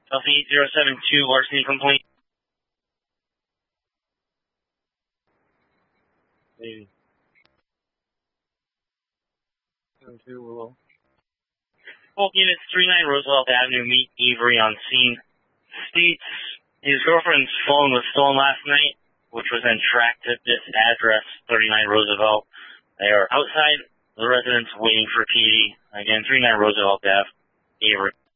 Chelsea 8072, larceny complaint. Maybe. 72 Willow. Both units 39 Roosevelt Avenue, meet Avery on scene. States his girlfriend's phone was stolen last night, which was then tracked to this address, 39 Roosevelt. They are outside the residence waiting for PD. Again, 39 Roosevelt Ave, Avery.